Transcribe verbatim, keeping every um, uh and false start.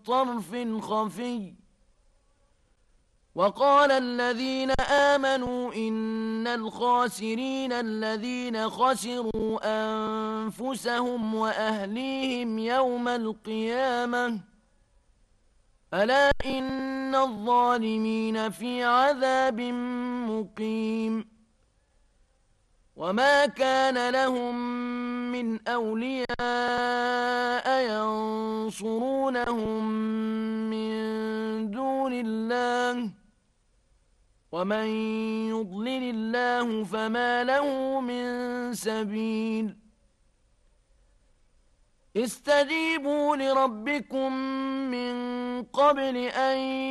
طرف خفي. وقال الذين آمنوا إن الخاسرين الذين خسروا أنفسهم وأهليهم يوم القيامة ألا إن الظالمين في عذاب مقيم. وما كان لهم من أولياء ينصرونهم من دون الله ومن يضلل الله فما له من سبيل. استجيبوا لربكم من قبل أن